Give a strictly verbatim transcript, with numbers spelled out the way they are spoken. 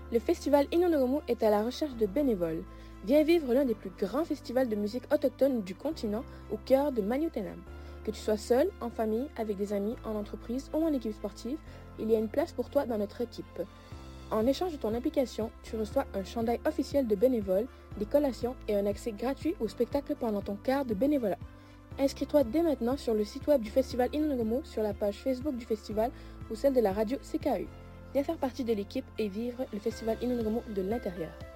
Le festival Inonoromo est à la recherche de bénévoles. Viens vivre l'un des plus grands festivals de musique autochtone du continent au cœur de Manioutenam. Que tu sois seul, en famille, avec des amis, en entreprise ou en équipe sportive, il y a une place pour toi dans notre équipe. En échange de ton implication, tu reçois un chandail officiel de bénévole, des collations et un accès gratuit au spectacle pendant ton quart de bénévolat. Inscris-toi dès maintenant sur le site web du festival Inonoromo, sur la page Facebook du festival ou celle de la radio C K U. Viens faire partie de l'équipe et vivre le festival Inonoromo de l'intérieur.